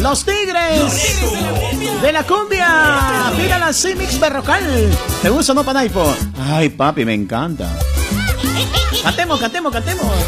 Los Tigres de la cumbia. Mira la C-Mix Berrocal. ¿Te gusta o no, Panaipo? Ay, papi, me encanta. Cantemos, cantemos, cantemos.